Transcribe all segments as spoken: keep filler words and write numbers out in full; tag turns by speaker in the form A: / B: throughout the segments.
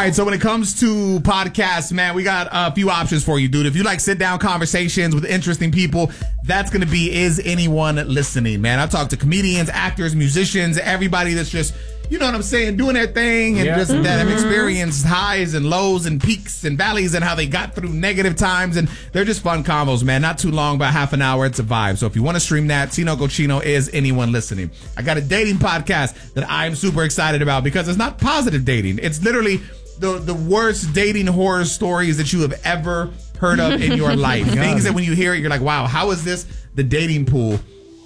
A: right, so when it comes to podcasts, man, we got a few options for you, dude. If you like sit-down conversations with interesting people, that's going to be Is Anyone Listening, man. I talk to comedians, actors, musicians, everybody that's just, you know what I'm saying, doing their thing and yeah. just mm-hmm. that have experienced highs and lows and peaks and valleys and how they got through negative times. And they're just fun combos, man. Not too long, about half an hour. It's a vibe. So if you want to stream that, Tino Cochino, Is Anyone Listening. I got a dating podcast that I'm super excited about because it's not positive dating. It's literally the, the worst dating horror stories that you have ever heard of in your life. Things that when you hear it, you're like, wow, how is this the dating pool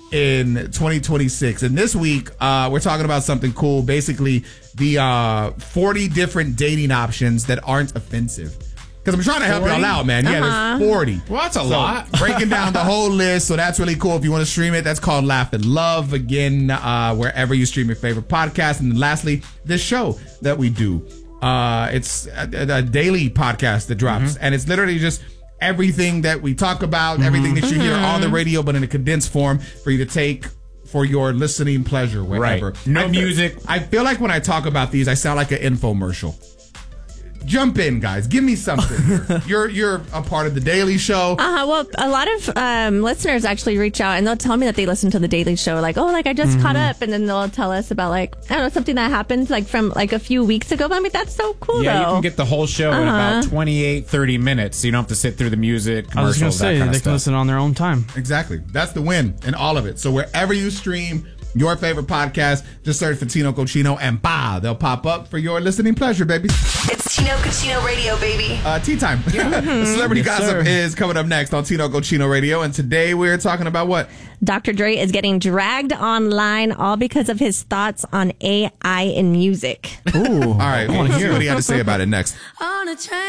A: in twenty twenty-six? And this week, uh, we're talking about something cool. Basically, the uh, forty different dating options that aren't offensive. Because I'm trying to help y'all out, man. Yeah, uh-huh. there's forty.
B: Well, that's a
A: so,
B: lot.
A: Breaking down the whole list. So that's really cool. If you want to stream it, that's called Laugh and Love. Again, uh, wherever you stream your favorite podcast. And then lastly, this show that we do. Uh, it's a, a daily podcast that drops. Mm-hmm. And it's literally just everything that we talk about, mm-hmm. everything that you hear mm-hmm. on the radio, but in a condensed form for you to take for your listening pleasure, whatever.
B: Right. No
A: I
B: music.
A: Feel, I feel like when I talk about these, I sound like an infomercial. Jump in, guys. Give me something. you're you're a part of the Daily Show.
C: Uh-huh. Well, a lot of um, listeners actually reach out and they'll tell me that they listen to the Daily Show. Like, oh, like I just mm-hmm. caught up, and then they'll tell us about like I don't know something that happened like from like a few weeks ago. But I mean, that's so cool.
B: Yeah,
C: though.
B: you can get the whole show uh-huh. in about twenty-eight, thirty minutes, so you don't have to sit through the music.
D: I was going to say
B: that kind
D: they
B: of
D: can listen on their own time.
A: Exactly. That's the win in all of it. So wherever you stream your favorite podcast, just search for Tino Cochino and bah, they'll pop up for your listening pleasure, baby.
E: It's Tino Cochino Radio, baby.
A: Uh, tea time. Yeah. Celebrity
D: yes,
A: Gossip
D: sir.
A: is coming up next on Tino Cochino Radio, and today we're talking about what?
C: Doctor Dre is getting dragged online all because of his thoughts on A I in music.
A: Ooh. All right, I want to hear what he had to say about it next.
E: On a train.